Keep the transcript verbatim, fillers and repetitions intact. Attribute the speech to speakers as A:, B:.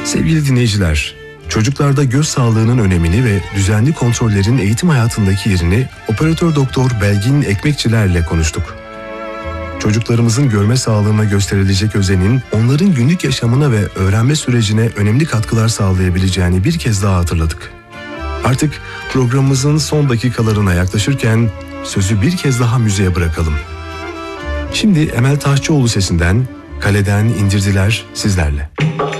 A: Sevgili dinleyiciler, çocuklarda göz sağlığının önemini ve düzenli kontrollerin eğitim hayatındaki yerini operatör doktor Belgin Ekmekçilerle konuştuk. Çocuklarımızın görme sağlığına gösterilecek özenin onların günlük yaşamına ve öğrenme sürecine önemli katkılar sağlayabileceğini bir kez daha hatırladık. Artık programımızın son dakikalarına yaklaşırken sözü bir kez daha müziğe bırakalım. Şimdi Emel Taşçıoğlu sesinden Kaleden indirdiler sizlerle.